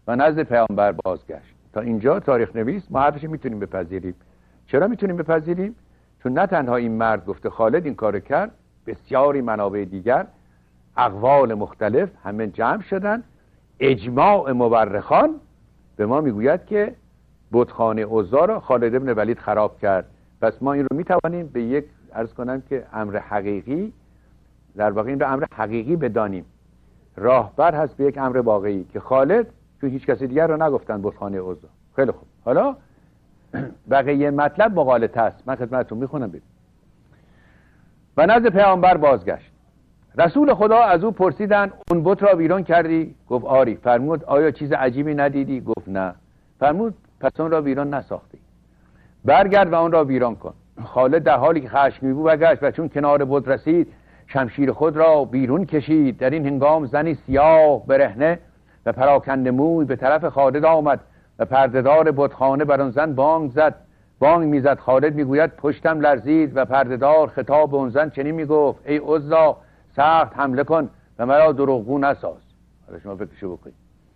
و نزد پیامبر بازگشت. تا اینجا تاریخ نویس ما حرفش میتونیم بپذیریم. چرا میتونیم بپذیریم؟ چون نه تنها این مرد گفته خالد این کارو کرد، بسیاری منابع دیگر، اقوال مختلف همه جمع شدن، اجماع مورخان به ما میگوید که بتخانه عزا را خالد ابن ولید خراب کرد. پس ما این رو میتوانیم به یک عرض کنم که امر حقیقی، در واقع این رو امر حقیقی بدانیم، راهبر هست به یک امر واقعی که خالد، چون هیچ کسی دیگر رو نگفتن بتخانه عزا. خیلی خوب، حالا بقیه مطلب مغالطه است، من خدمتتون میخونم ببینید. و نزد پیامبر بازگشت. رسول خدا از او پرسیدند اون بت را ویران کردی؟ گفت آری. فرمود آیا چیز عجیبی ندیدی؟ گفت نه. فرمود پس اون را ویران نساختی، برگرد و آن را ویران کن. خالد در حالی که خشمگین بود برگشت و چون کنار بت رسید شمشیر خود را بیرون کشید. در این هنگام زنی سیاه برهنه و پراکنده موی به طرف خالد آمد و پردهدار بتخانه بر آن زن بانگ میزد. خالد میگوید پشتم لرزید و پردهدار خطاب به آن زن چنین میگفت ای عزا سخت حمله کن و مرا دروغگو نساز. حالا شما فکرشو بکنید.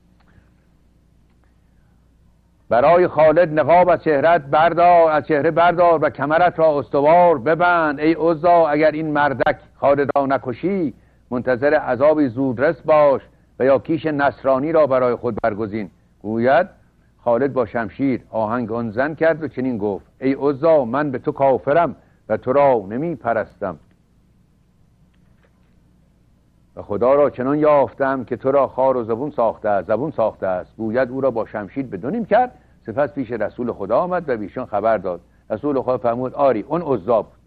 برای خالد نقاب از چهره بردار و کمرت را استوار ببند. ای عزا اگر این مردک خالد را نکشی منتظر عذابی زودرس باش و یا کیش نصرانی را برای خود برگزین. گوید خالد با شمشیر آهنگ آن زن کرد و چنین گفت ای عزا من به تو کافرم و تو را نمی پرستم و خدا را چنان یافتم که تو را خار و زبون ساخته است. گوید او را با شمشیر به دو نیم کرد. سپس پیش رسول خدا آمد و بیشان خبر داد. رسول خدا فرمود آری اون عزا بود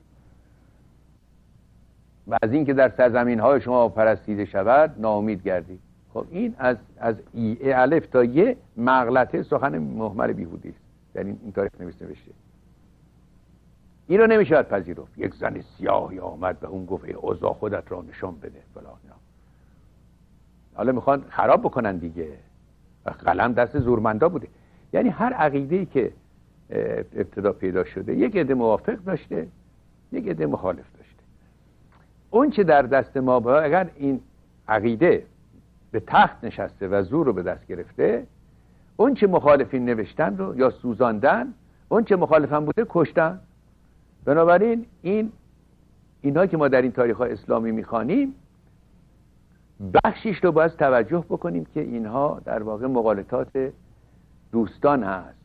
و از این که در سرزمین های شما پرستیده شود ناامید گردید. خب این از ای الف تا یه مغلطه سخن مهمل بیهودی است در این تاریخ نویس نوشته. این رو نمیشود پذیرفت. یک زن سیاهی آمد و اون گفت ای عزا خودت را نشان بده فلان. حالا میخوان خراب بکنن دیگه و قلم دست زورمندا بوده. یعنی هر عقیده‌ای که ابتدا پیدا شده یک عده موافق داشته یک عده مخالف داشته. اون چه در دست ما با اگر این عقیده به تخت نشسته و زور رو به دست گرفته، اون چه مخالفین نوشتن رو یا سوزاندن، اون چه مخالفن بوده کشتن. بنابراین اینها که ما در این تاریخ‌های اسلامی می‌خوانیم بخشیش رو باید توجه بکنیم که اینها در واقع مغالطات دوستان هست.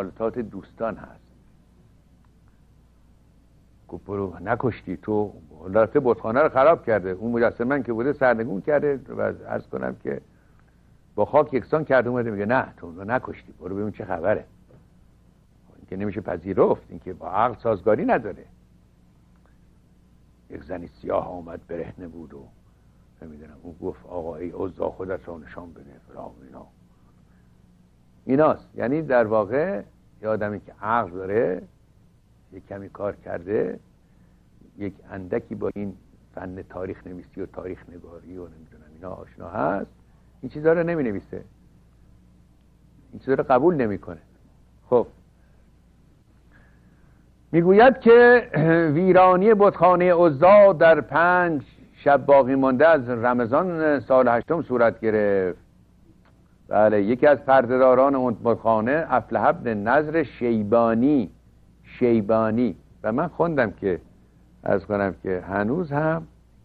گفت برو نکشتی تو، البته بتخانه رو خراب کرده، اون مجسمه که بوده سرنگون کرده و عرض کنم که با خاک یکسان کرده. اومده میگه نه تو رو نکشتی، برو ببین چه خبره. این که نمیشه پذیرفت، این که با عقل سازگاری نداره. یک زنی سیاه آمد برهنه بود و نمیدونم اون گفت آقا ای عزا خودت را نشان بده فلان ایناست. یعنی در واقع یه آدمی که عقل داره، یک کمی کار کرده، یک اندکی با این فن تاریخ نویسی و تاریخ نگاری و نمیدونم اینا آشنا هست، این چیزا رو نمی نویسه، این چیزا رو قبول نمیکنه. خب میگوید که ویرانی بتخانه عزا در 5 شب باقی مانده از رمضان سال 8 صورت گرفت. بله، یکی از پردهداران اون بتخانه افلح بن نضر شیبانی و من خوندم که عرض کنم که هنوز هم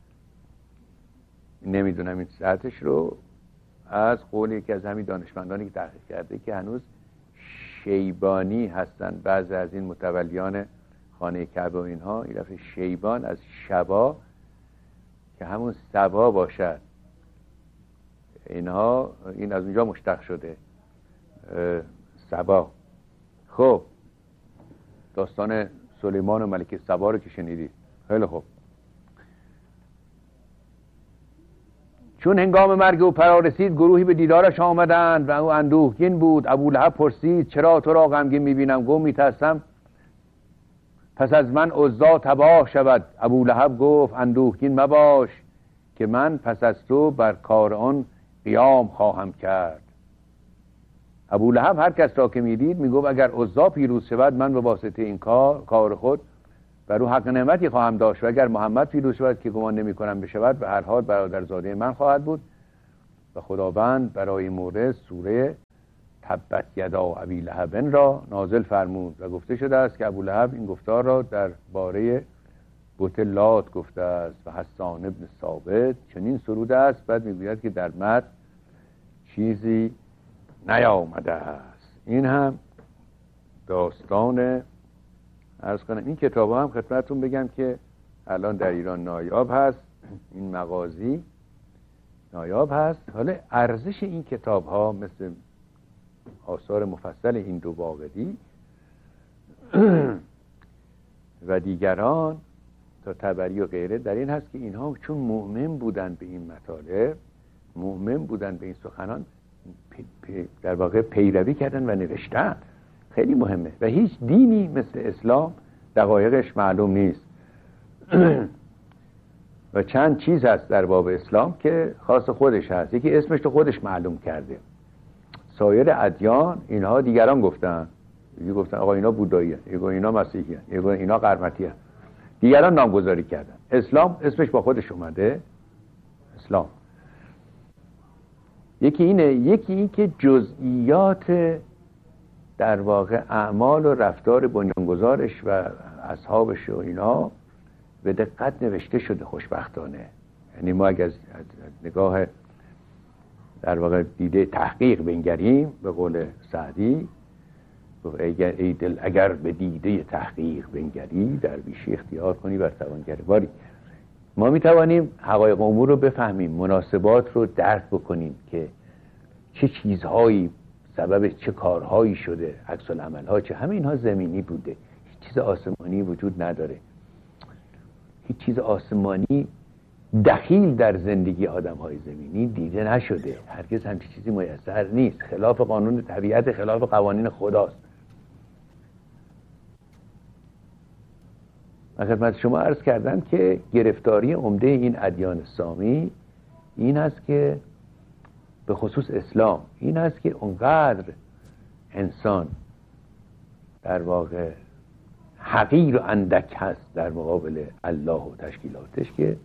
نمیدونم این ساعتش رو، از قول یکی از همین دانشمندانی که تحقیق کرده که هنوز شیبانی هستن بعضی از این متولیان خانه کعبه و اینها. این دفعه شیبان از شبا که همون سبا باشد، اینها این از اونجا مشتق شده سبا. خب داستان سلیمان و ملکه سبا رو که شنیدید. خیلی خوب. چون هنگام مرگ او فرا رسید گروهی به دیدارش آمدند و او اندوهگین بود. ابولهب پرسید چرا تو را غمگین میبینم؟ گفت میترسم پس از من عزا تباه شود. ابولهب گفت اندوهگین مباش که من پس از تو بر کار آن قیام خواهم کرد. ابولهب هر کس را که میدید میگفت اگر عزا پیروز شود من به واسطه این کار خود بر او حق نعمتی خواهم داشت و اگر محمد پیروز شود که گمان نمی کنم بشود به هر حال برادرزاده من خواهد بود. و خداوند برای مورد سوره تبت یدا ابی لهب را نازل فرمود و گفته شده است که ابولهب این گفتار را در باره بت لات گفته است و حسان ابن ثابت چنین سروده است. بعد میگوید که در متن چیزی نیامده است. این هم داستان، عرض کنم این کتاب هم خدمتتون بگم که الان در ایران نایاب هست، این مغازی نایاب هست. حالا ارزش این کتاب ها مثل آثار مفصل این دو باقری و دیگران تا طبری و غیره در این هست که اینها چون مؤمن بودن به این مطالب، مؤمن بودن به این سخنان، در واقع پیروی کردن و نوشتن. خیلی مهمه و هیچ دینی مثل اسلام دقایقش معلوم نیست. و چند چیز هست در باب اسلام که خاص خودش هست. یکی اسمش تو خودش معلوم کرده. سایر ادیان اینها دیگران گفتن، یکی گفتن آقا اینا بودایی هست، یکی اینا مسیحی هست، یکی اینا قرمطی هست، دیگران نامگذاری کردن. اسلام اسمش با خودش اومده اسلام. یکی اینه، یکی این که جزئیات در واقع اعمال و رفتار بنیانگذارش و اصحابش و اینا به دقت نوشته شده خوشبختانه. یعنی ما اگر از نگاه در واقع دیده تحقیق بنگریم، به قول سعدی ای دل اگر به دیده تحقیق بنگری درویشی اختیار کنی بر توانگری. باری ما میتوانیم حقایق امور رو بفهمیم، مناسبات رو درک بکنیم که چه چیزهایی سبب چه کارهایی شده، عکس العمل‌ها چه. همه اینها زمینی بوده، هیچ چیز آسمانی وجود نداره. هیچ چیز آسمانی دخیل در زندگی آدم‌های زمینی دیده نشده. هرگز همچین چیزی میسر نیست. خلاف قانون طبیعت، خلاف قوانین خداست. من خدمت شما عرض کردم که گرفتاری عمده این ادیان سامی این است که به خصوص اسلام این است که اونقدر انسان در واقع حقیر و اندک هست در مقابل الله و تشکیلاتش که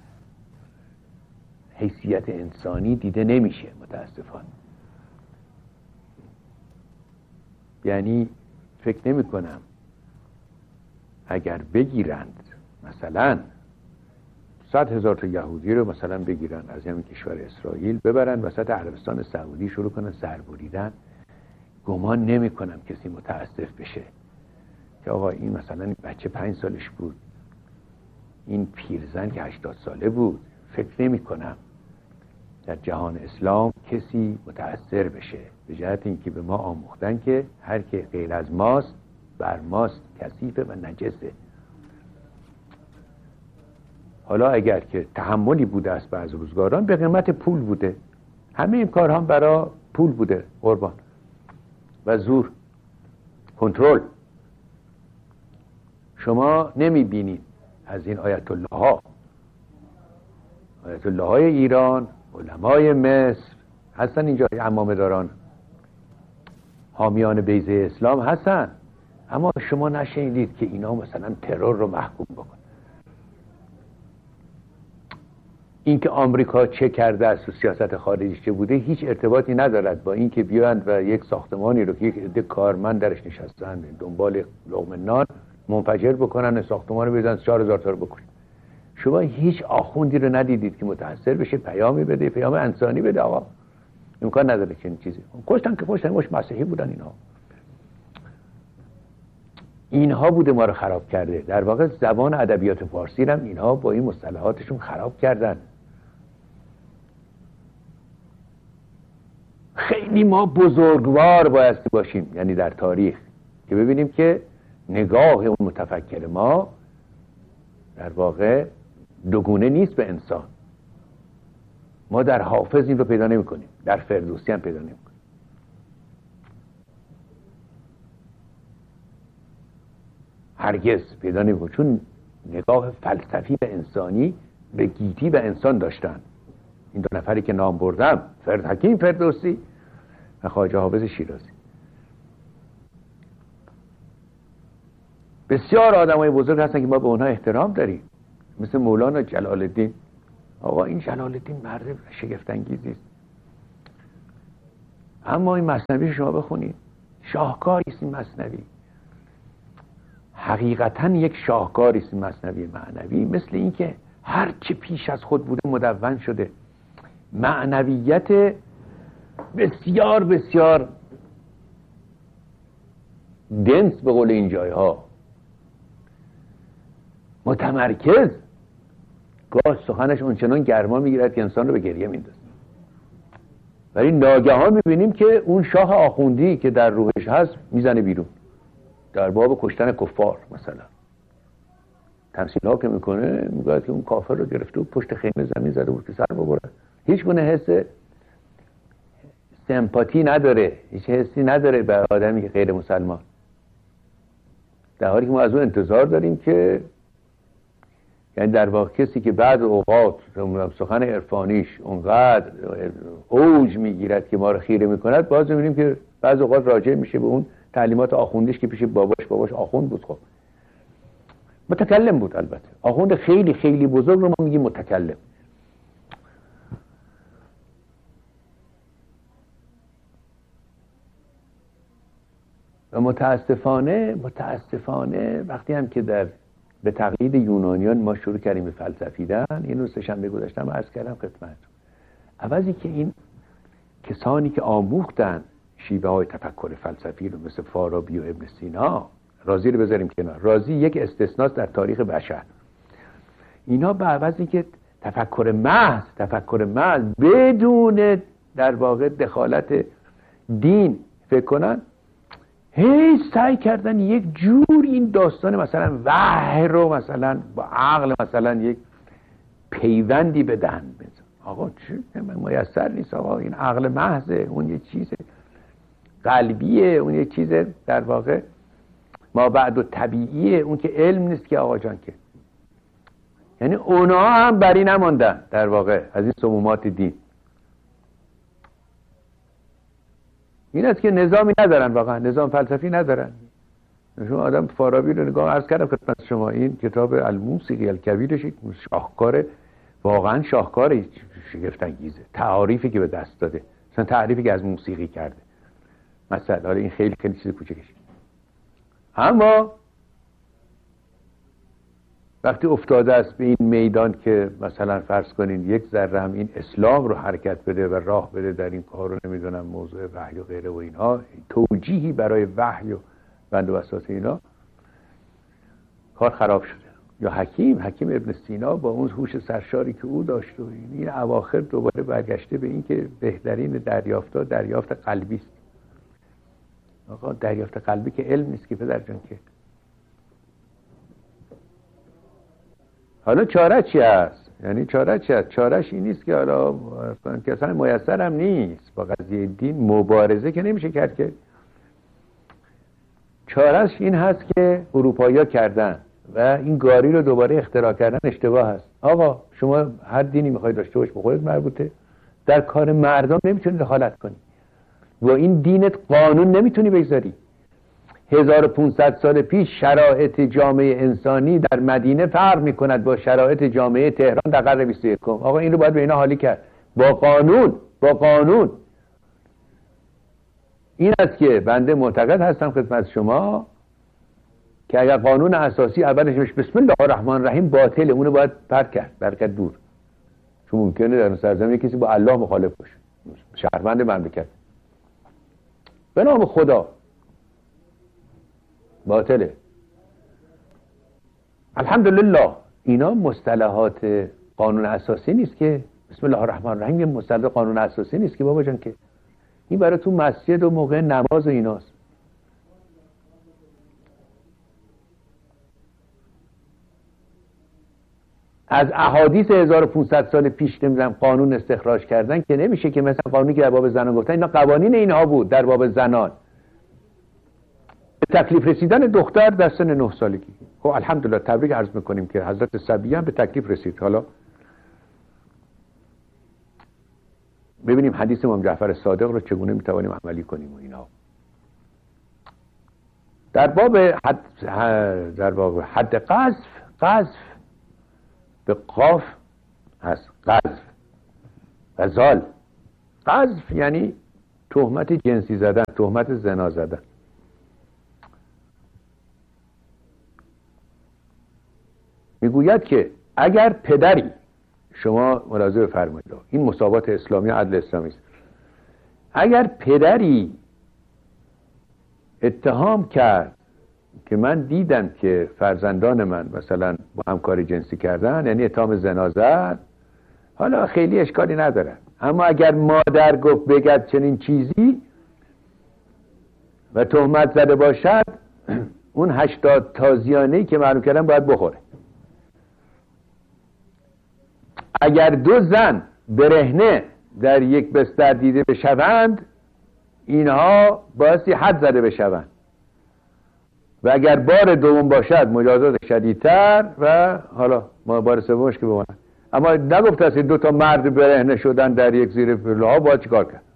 حیثیت انسانی دیده نمیشه متاسفانه. یعنی فکر نمی کنم اگر بگیرند مثلا 100,000 تا یهودی رو مثلا بگیرن از همین کشور اسرائیل ببرن وسط عربستان سعودی شروع کنن سربریدن، گمان نمی کنم کسی متاسف بشه که آقا این مثلا بچه 5 سالش بود، این پیرزن که 80 ساله بود. فکر نمی کنم در جهان اسلام کسی متأثر بشه، به جهت اینکه به ما آموختن که هر که غیر از ماست بر ماست کثیفه و نجسه. حالا اگر که تحملی بوده است بعض روزگاران به قیمت پول بوده، همه این کار هم برای پول بوده، قربان و زور، کنترل. شما نمی بینید از این آیت الله های ایران، علمای مصر هستن اینجا، عمامه داران، حامیان بیضه اسلام هستن، اما شما نشنیدید که اینا مثلا ترور رو محکوم بکن. این که آمریکا چه کرده است و سیاست خارجی چه بوده هیچ ارتباطی ندارد با این که بیاند و یک ساختمانی رو که یک عده کارمند درش نشستن دنبال لقمه نان منفجر بکنن، ساختمان رو بزنن 4,000 تا رو بکنن. شما هیچ آخوندی رو ندیدید که متأثر بشه، پیامی بده، پیام انسانی بده. آقا امکان نداره چنین چیزی. کشتن که کشتن، مش مسیحی بودن اینها بوده ما رو خراب کرده. در واقع زبان ادبیات فارسی هم اینها با این مصطلحاتشون خراب کردن. خیلی ما بزرگوار بایستی باشیم، یعنی در تاریخ، که ببینیم که نگاه اون متفکر ما در واقع دوگونه نیست به انسان. ما در حافظ این رو پیدا نمی کنیم، در فردوسی هم پیدا نمی کنیم. هرگز پیدا نمی کنیم، چون نگاه فلسفی به انسانی به گیتی به انسان داشتن. این دو نفری که نام بردم، حکیم فردوسی و خواجه حافظ شیرازی. بسیار آدمای بزرگ هستن که ما به اونها احترام داریم، مثل مولانا جلال الدین. آقا این جلال الدین مرد شگفت انگیزی است. اما این مثنوی شما بخونید، شاهکاری است این مثنوی، حقیقتا یک شاهکاری است این مثنوی معنوی. مثل این که هر چه پیش از خود بوده مدون شده، معنویت بسیار بسیار دنس به قول این جایها، متمرکز، گاه سخنش اونچنان گرما میگیرد که انسان رو به گریه میندازه. ولی ناگهان میبینیم که اون شاه آخوندی که در روحش هست میزنه بیرون، در باب کشتن کفار مثلا تمثیل ها که میکنه، میگه که اون کافر رو گرفته و پشت خیمه زمین زده بود که سر ببره. هیچ گونه حس سمپاتی نداره، هیچ حسی نداره به آدمی که غیر مسلمان، در حالی که ما از اون انتظار داریم که یعنی در واقع کسی که بعد اوقات سخن عرفانیش اونقدر اوج میگیرد که ما رو خیره میکند، باز میبینیم که بعض اوقات راجع میشه به اون تعلیمات آخوندیش که پیش باباش آخوند بود. خب متکلم بود، البته آخوند خیلی خیلی بزرگ رو ما میگیم متکلم. و متاسفانه وقتی هم که به تقلید یونانیان ما شروع کردیم به فلسفیدن، این روز سه‌شنبه گذاشتم عرض کردم خدمتتون، عوضی که این کسانی که آموختن شیوه های تفکر فلسفی رو مثل فارابی و ابن سینا، رازی رو بذاریم کنار، رازی یک استثناست در تاریخ بشر، اینا به عوضی که تفکر محض بدون در واقع دخالت دین فکر کنن، هی سعی کردن یک جور این داستان مثلا وحی رو مثلا با عقل مثلا یک پیوندی بدن. آقا چه میسر نیست آقا، این عقل محضه، اون یک چیز قلبیه، اون یک چیز در واقع ما بعد و طبیعیه، اون که علم نیست که آقا جان. که یعنی اونا هم بری نماندن در واقع از این سمومات دین. این است که نظامی ندارن، واقعا نظام فلسفی ندارن. شما آدم فارابی رو نگاه، عرض کردم خدمت شما، این کتاب الموسیقی الکبیرش یک شاهکار، واقعا شاهکار، شگفت انگیزه. تعاریفی که به دست داده، مثلا تعریفی که از موسیقی کرده مثلا، حالا این خیلی خیلی چیز کوچکش، اما وقتی افتاده است به این میدان که مثلا فرض کنین یک ذره هم این اسلام رو حرکت بده و راه بده در این کار رو، نمیدونم موضوع وحی و غیره و اینها، توجیهی برای وحی و بند و بساط اینا، کار خراب شده. یا حکیم ابن سینا با اون هوش سرشاری که او داشت و این اواخر دوباره برگشته به این که بهترین دریافت قلبی است. آقا دریافت قلبی که علم نیست که پدر جان. که حالا چاره چی هست؟ یعنی چاره چی هست؟ چارهش این نیست که حالا که اصلا میسر هم نیست با قضیه دین مبارزه که نمیشه کرد. که چارهش این هست که اروپایی‌ها کردن و این گاری رو دوباره اختراع کردن اشتباه هست. آقا شما هر دینی میخوای داشته باش به خودت مربوطه، در کار مردم نمیتونی دخالت کنی، و این دینت قانون نمیتونی بگذاری. 1500 سال پیش شرایط جامعه انسانی در مدینه فرق میکند با شرایط جامعه تهران در قرن 21. آقا این رو باید به اینا حالی کرد با قانون. این است که بنده معتقد هستم خدمت شما که اگر قانون اساسی اولش بسم الله الرحمن الرحیم باطله، اونو باید پرت کرد، برکت دور. چون ممکنه در سرزمین کسی با الله مخالف باشه، شهروند مملکت، به نام خدا باطله. الحمدلله اینا مصطلحات قانون اساسی نیست که بسم الله الرحمن الرحیم یه مصطلح قانون اساسی نیست که بابا جان. که این برای تو مسجد و موقع نماز و ایناست. از احادیث 1500 سال پیش نمیدونم قانون استخراج کردن که نمیشه، که مثلا قانونی که در باب زنان گفتن اینا قوانین اینها بود در باب زنان. به تکلیف رسیدن دختر در سن 9 سالگی. خب الحمدلله تبریک عرض میکنیم که حضرت صبیه هم به تکلیف رسید. حالا ببینیم حدیث امام جعفر صادق رو چگونه میتوانیم عملی کنیم و اینا. در باب حد قذف به قاف هست، قذف و زال. قذف یعنی تهمت جنسی زدن، تهمت زنا زدن. میگوید که اگر پدری، شما ملاحظه بفرمایید این مساوات اسلامی و عدل اسلامی است، اگر پدری اتهام کرد که من دیدم که فرزندان من مثلا با همکاری جنسی کردن، یعنی اتهام زنا زد، حالا خیلی اشکالی نداره، اما اگر مادر گفت بگد چنین چیزی و تهمت زده باشد، اون 80 تازیانه‌ای که معلوم کردن باید بخوره. اگر دو زن برهنه در یک بستر دیده بشوند، اینها بایستی حد زده بشوند و اگر بار دوم باشد مجازات شدیدتر و حالا ما بار سومش که بمانند. اما نگفت است دو تا مرد برهنه شدن در یک زیر پله ها باید چیکار کرد؟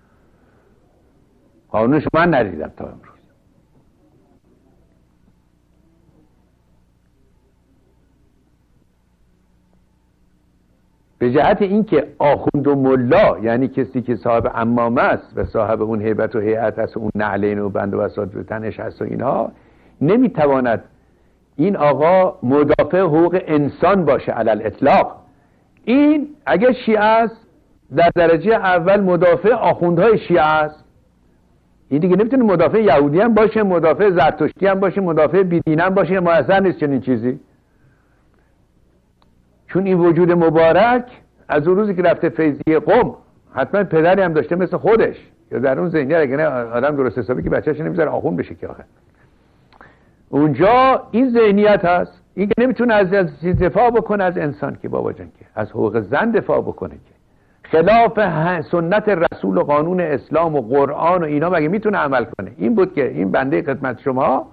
قانونش من ندیدم تا امروز. به جهت اینکه آخوند و ملا، یعنی کسی که صاحب عمامه است و صاحب اون هیبت و هیئت است و اون نعلین و بند و بساط و تنش هست و اینها، نمیتواند این آقا مدافع حقوق انسان باشه علل اطلاق. این اگه شیعه است در درجه اول مدافع آخوندهای شیعه است، این دیگه نمیتونه مدافع یهودی هم باشه، مدافع زرتشتی هم باشه، مدافع بیدین هم باشه، میسر نیست چنین چیزی. چون این وجود مبارک از اون روزی که رفته فیضیه قم حتما پدری هم داشته مثل خودش، یا در اون ذهنیت اگه نه آدم درست حسابی که بچه‌ش نمیذاره آخوند بشه که آخه اونجا این ذهنیت هست. این که نمیتونه از دفاع بکنه از انسان که بابا جان، که از حقوق زن دفاع بکنه، که خلاف سنت رسول و قانون اسلام و قرآن و اینا مگه میتونه عمل کنه؟ این بود که این بنده خدمت شما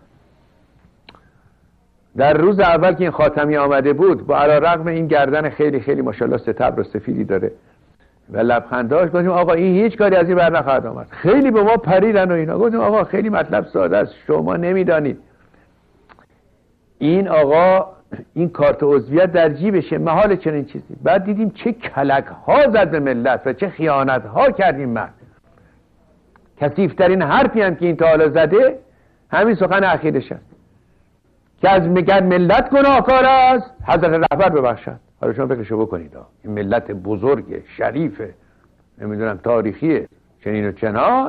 در روز اول که این خاتمی آمده بود، با علیرغم این گردن خیلی خیلی ماشاءالله ستبر و سفیدی داره و لبخنداش، گفتیم آقا این هیچ کاری از این بر نخواهد آمد. خیلی به ما پریدن و اینا. گفتیم آقا خیلی مطلب ساده است، شما نمیدانید این آقا این کارت عضویت در جیبشه، محال چنین چیزی. بعد دیدیم چه کلک ها زد به ملت و چه خیانت ها کردیم. مرد کثیف‌ترین حرفی هم که این تا حالا زده همین سخن اخیرش است که از میگن ملت گناهکار است، حضرت رهبر ببخشد. حالا شما فکرشو بکنید، این ملت بزرگ شریف نمیدونم تاریخیه چنین و چنان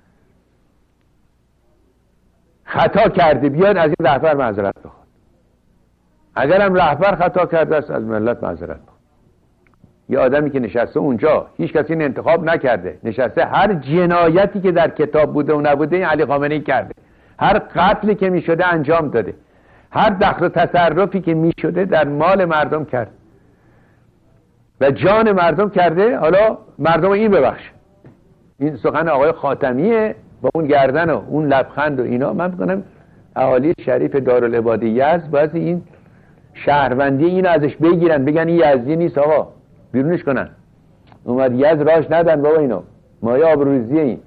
خطا کرده، بیاد از این رهبر معذرت بخواد. اگرم رهبر خطا کرده است از ملت معذرت بخواد. یه آدمی که نشسته اونجا، هیچ کسی این انتخاب نکرده، نشسته هر جنایتی که در کتاب بوده و نبوده این علی خامنه‌ای کرده، هر قتلی که میشده انجام داده، هر دخل و تصرفی که میشده در مال مردم کرد و جان مردم کرده. حالا مردم این ببخشه. این سخن آقای خاتمیه با اون گردن و اون لبخند و اینا. من میگم اهالی شریف دارالعباده یزد باید این شهروندی اینو ازش بگیرن، بگن این یزدی نیست آقا، بیرونش کنن. اومد یزد راش ندن بابا، اینو مایه آبروریزیه. این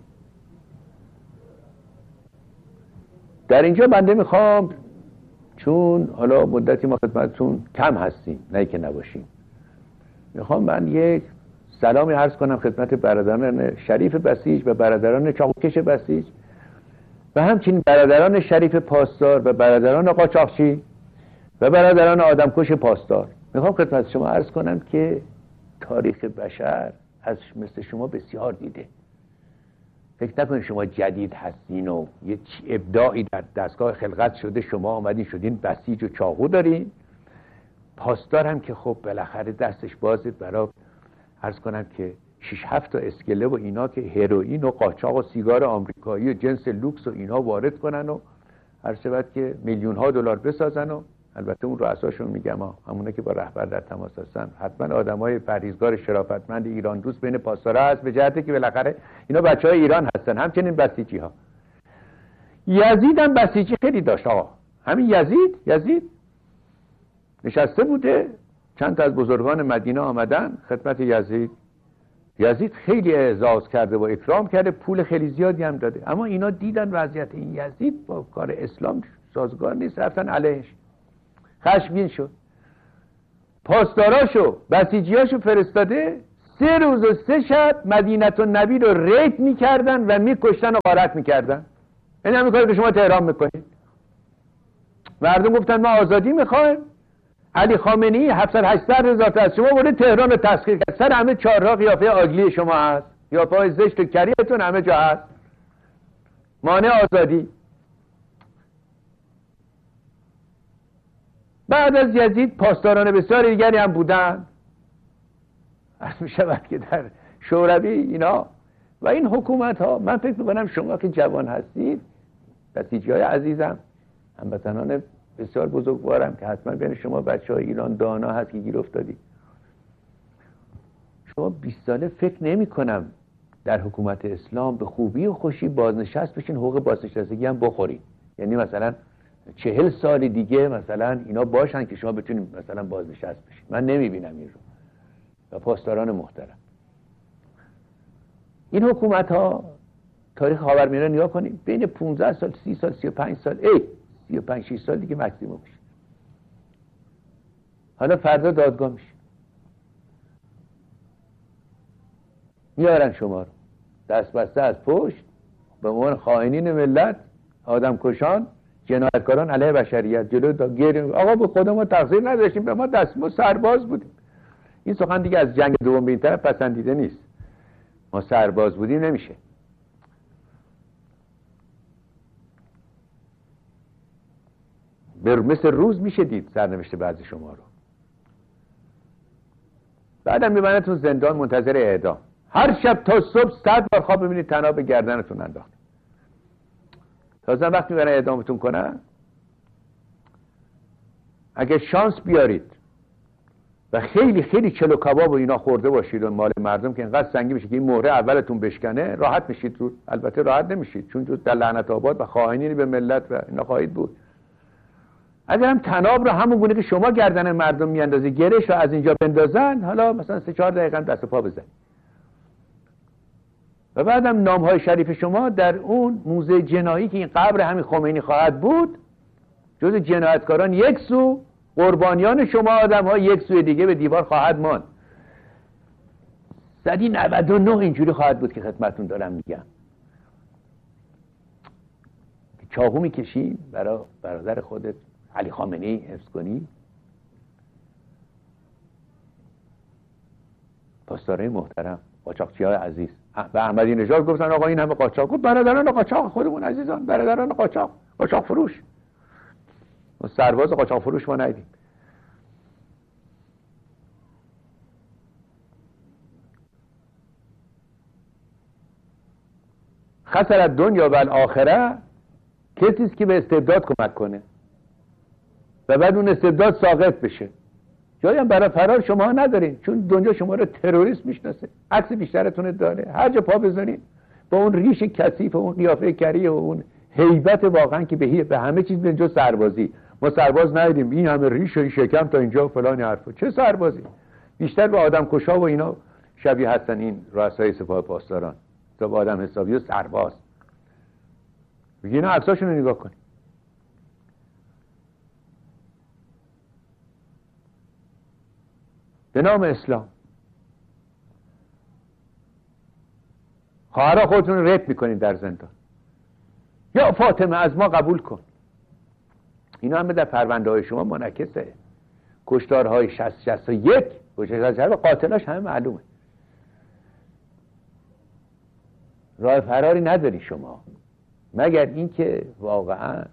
در اینجا بنده میخوام، چون حالا مدتی ما خدمتتون کم هستیم، نه که نباشیم، میخوام من یک سلامی عرض کنم خدمت برادران شریف بسیج و برادران چاقوکش بسیج و همچنین برادران شریف پاسدار و برادران قاچاقچی و برادران آدمکش پاسدار. میخوام خدمت شما عرض کنم که تاریخ بشر از مثل شما بسیار دیده. فکر نکنید شما جدید هستین و یه ابداعی در دستگاه خلقت شده شما آمدین شدین بسیج و چاقو دارین. پاسدار هم که خب بالاخره دستش بازه برای عرض کنم که 6-7 تا اسکله و اینا که هروئین و قاچاق و سیگار آمریکایی و جنس لوکس و اینا وارد کنن و هر شود که میلیون ها دلار بسازن. و البته اون رؤساشون میگم همونه که با رهبر در تماس هستن، حتما آدمای پرهیزگار شرافتمند ایران دوست بین پاسدارا هست، به جهتی که بالاخره اینا بچهای ایران هستن. همچنین بسیجی ها. یزید هم بسیجی خیلی داشت آقا. همین یزید نشسته بوده، چند تا از بزرگان مدینه آمدن خدمت یزید خیلی اعزاز کرده و اکرام کرده، پول خیلی زیادی هم داده. اما اینا دیدن وضعیت این یزید با کار اسلام سازگار نیست، رفتن علیهش. خشمگین شد، پاسداراشو بسیجیاشو فرستاده 3 روز و 3 شب مدینه النبی رو ریت میکردن و میکشتن و غارت میکردن. این همین کاری که شما تهران میکنید. مردم گفتن ما آزادی میخوایم. علی خامنه‌ای 700-800 هزار تا از شما برده تهران رو تسخیر کرد. سر همه چهارراه قیافه آگلی شما هست، قیافه‌های زشت و کریه‌تون همه جا هست. مانع آزادی. بعد از یزید پاسداران بسیار دیگری هم بودن. عرض می شود که در شوروی اینا و این حکومت ها، من فکر میکنم شما که جوان هستید، بسیجی‌های عزیزم، هموطنان بسیار بزرگوارم که حتما بین شما بچه های ایران دانا هست که گیر افتادی، شما 20 ساله فکر نمی کنم در حکومت اسلام به خوبی و خوشی بازنشست بشین، حقوق بازنشستگی هم بخورید. یعنی مثلا 40 سال دیگه مثلا اینا باشن که شما بتونید مثلا بازنشست بشین. من نمیبینم این رو. و پاسداران محترم، این حکومت ها تاریخ خاورمیانه نگاه کنید، بین 15 سال 30 سال 35 سال 35-6 سال دیگه مکسیموم میشه. حالا فردا دادگاه میشه، میارن شما رو دست بسته از پشت به عنوان خائنین ملت، آدم کشان، جنایتکاران علیه بشریت. جلو آقا به خدا ما تقصیر نداشتیم، به ما دست ما سرباز بودیم. این سخن دیگه از جنگ دوم به این طرف پسندیده نیست. ما سرباز بودیم نمیشه. مثل روز میشه دید سرنوشت بعضی شما رو. بعدم میبرنتون زندان منتظر اعدام. هر شب تا صبح 100 بار خواب ببینید تنها به گردنتون انداخت. تازه وقتی میبرن اعدامتون کنن، اگه شانس بیارید و خیلی خیلی چلو کباب و اینا خورده باشید و مال مردم که اینقدر سنگین بشه که این مهره اولتون بشکنه، راحت میشید رو. البته راحت نمیشید، چون در لعنت آباد و خائنین به ملت و اینا خواهید بود. اگر هم تناب رو همون گونه که شما گردن مردم میاندازی گرش رو از اینجا بندازن، حالا مثلا 3-4 دقیقه دست و پا بزن و بعدم نامهای شریف شما در اون موزه جنایی که این قبر همین خمینی خواهد بود، جز جنایتکاران یک سو، قربانیان شما آدم ها یک سوی دیگه به دیوار خواهد ماند. 199 اینجوری خواهد بود که خدمتتون دارم میگم. چاقو میکشی برای برادر خودت علی خامنه‌ای حفظ کنی. پاسدارای محترم، قاچاقچی‌های عزیز، و احمدی نژاد گفتن آقا این همه قاچاق، گفت برادران قاچاق خودمون عزیزان، برادران قاچاق فروش. و سرباز قاچاق فروش ما ندیدیم. خسر الدنیا و الاخره کسی است که به استبداد کمک کنه و بعد اون استبداد ساقط بشه. جایی هم برای فرار شما ندارین، چون دنیا شما رو تروریست میشناسه. عکس بیشترتون داره، هر جا پا بزنین با اون ریش کثیف و اون قیافه کریه و اون هیبت واقعا که به همه چیز به جز سربازی. ما سرباز ندیدیم، این همه ریش و شکم تا اینجا و فلان حرفا. چه سربازی؟ بیشتر به آدم کشا و اینا شبیه هستن این رؤسای سپاه پاسداران تا به آدم حسابی و سرباز. اینا عکساشون رو نگاه کنید. به نام اسلام خواهرها خودتون رو ریپ میکنید در زندان. یا فاطمه از ما قبول کن. اینا همه در پرونده های شما منعکسه. کشتارهای 60-61 کشتار و قاتلاش همه معلومه. راه فراری نداری شما مگر اینکه واقعا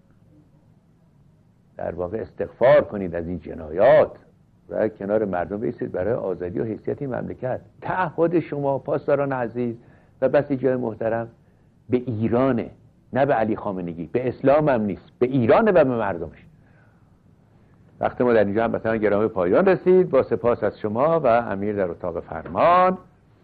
در واقع استغفار کنید از این جنایات و کنار مردم بیستید برای آزادی و حیثیت این مملکت. تعهد شما پاسداران عزیز و بسیجی‌های محترم به ایرانه، نه به علی خامنگی. به اسلام هم نیست، به ایرانه و به مردمش. وقت ما در اینجا هم مثلا گرامی پایان رسید. با سپاس از شما و امیر در اتاق فرمان.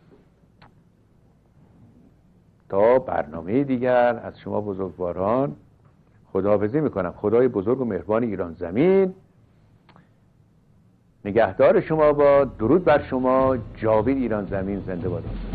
تا برنامه دیگر از شما بزرگواران خداحافظی میکنم. خدای بزرگ و مهربان ایران زمین نگهدار شما با. درود بر شما. جاوید ایران زمین زنده باد.